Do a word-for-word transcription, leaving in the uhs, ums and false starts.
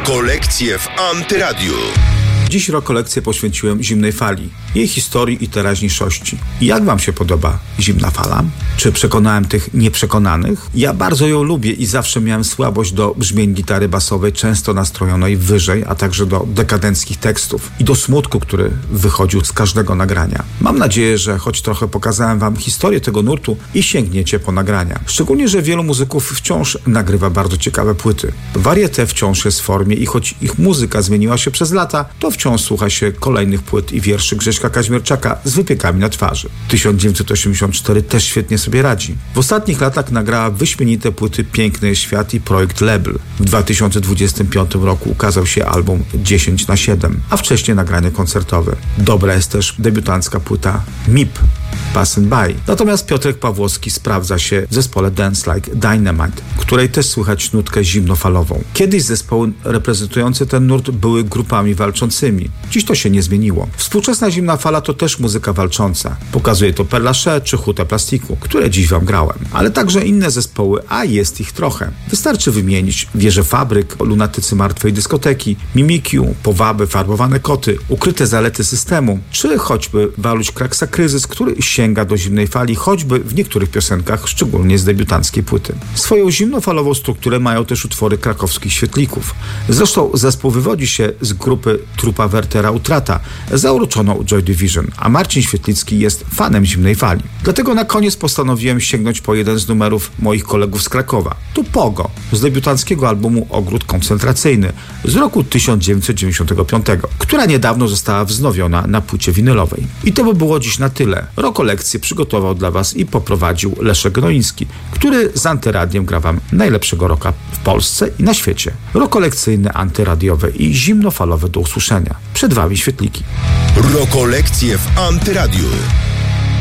Rokolekcje w Antyradiu. Dziś rokolekcję poświęciłem zimnej fali, jej historii i teraźniejszości. I jak wam się podoba zimna fala? Czy przekonałem tych nieprzekonanych? Ja bardzo ją lubię i zawsze miałem słabość do brzmień gitary basowej, często nastrojonej wyżej, a także do dekadenckich tekstów i do smutku, który wychodził z każdego nagrania. Mam nadzieję, że choć trochę pokazałem wam historię tego nurtu i sięgniecie po nagrania. Szczególnie, że wielu muzyków wciąż nagrywa bardzo ciekawe płyty. Varieté wciąż jest w formie i choć ich muzyka zmieniła się przez lata, to wciąż słucha się kolejnych płyt i wierszy Grześka Kaźmierczaka z wypiekami na twarzy. tysiąc dziewięćset osiemdziesiąt cztery też świetnie sobie radzi. W ostatnich latach nagrała wyśmienite płyty Piękny jest świat i Projekt Label. W dwa tysiące dwudziestym piątym roku ukazał się album dziesięć na siedem, a wcześniej nagranie koncertowe. Dobra jest też debiutancka płyta M I P. Passing By. Natomiast Piotrek Pawłowski sprawdza się w zespole Dance Like Dynamite, której też słychać nutkę zimnofalową. Kiedyś zespoły reprezentujące ten nurt były grupami walczącymi. Dziś to się nie zmieniło. Współczesna zimna fala to też muzyka walcząca. Pokazuje to Père Lachaise czy Huta Plastiku, które dziś wam grałem. Ale także inne zespoły, a jest ich trochę. Wystarczy wymienić Wieże Fabryk, Lunatycy Martwej Dyskoteki, Mimikiu, Powaby, Farbowane Koty, Ukryte Zalety Systemu, czy choćby Waluś Kraksa Kryzys, który sięga do zimnej fali, choćby w niektórych piosenkach, szczególnie z debiutanckiej płyty. Swoją zimnofalową strukturę mają też utwory krakowskich świetlików. Zresztą zespół wywodzi się z grupy trupa Wertera Utrata, zauroczoną Joy Division, a Marcin Świetlicki jest fanem zimnej fali. Dlatego na koniec postanowiłem sięgnąć po jeden z numerów moich kolegów z Krakowa. To Pogo, z debiutanckiego albumu Ogród Koncentracyjny z roku tysiąc dziewięćset dziewięćdziesiątego piątego, która niedawno została wznowiona na płycie winylowej. I to by było dziś na tyle. Rokolekcję przygotował dla was i poprowadził Leszek Gnoiński, który z Antyradiem gra wam najlepszego rocka w Polsce i na świecie. Rokolekcyjne, antyradiowe i zimnofalowe do usłyszenia. Przed wami świetliki. Rokolekcje w Antyradiu.